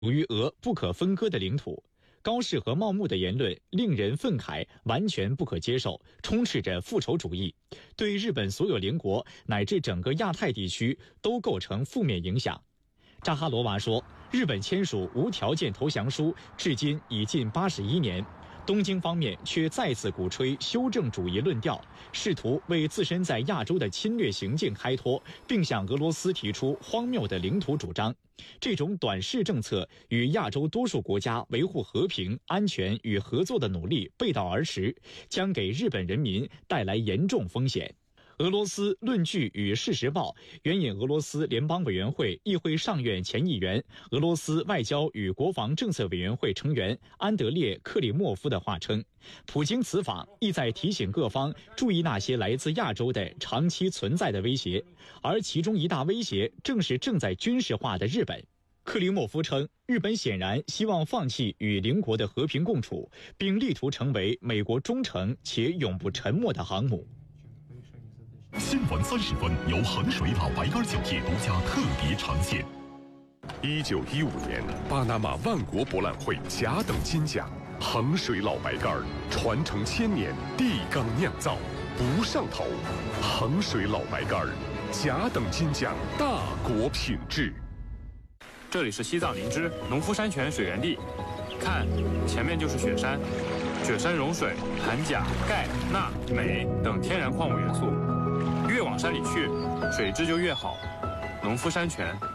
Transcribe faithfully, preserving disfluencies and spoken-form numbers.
属于俄不可分割的领土。高市和茂木的言论令人愤慨，完全不可接受，充斥着复仇主义，对日本所有邻国乃至整个亚太地区都构成负面影响。扎哈罗娃说，日本签署无条件投降书至今已近八十一年，东京方面却再次鼓吹修正主义论调，试图为自身在亚洲的侵略行径开脱，并向俄罗斯提出荒谬的领土主张。这种短视政策与亚洲多数国家维护和平、安全与合作的努力背道而驰，将给日本人民带来严重风险。俄罗斯论据与事实报援引俄罗斯联邦委员会议会上院前议员、俄罗斯外交与国防政策委员会成员安德烈·克里莫夫的话称，普京此访意在提醒各方注意那些来自亚洲的长期存在的威胁，而其中一大威胁正是正在军事化的日本。克里莫夫称，日本显然希望放弃与邻国的和平共处，并力图成为美国忠诚且永不沉没的航母。 新闻三十分由衡水老白干酒业独家特别呈现。一九一五年，巴拿马万国博览会甲等金奖，衡水老白干传承千年，地缸酿造，不上头。衡水老白干甲等金奖，大国品质。 这里是西藏林芝农夫山泉水源地，看，前面就是雪山，雪山融水含钾、钙、钠、镁等天然矿物元素。越往山里去，水质就越好。农夫山泉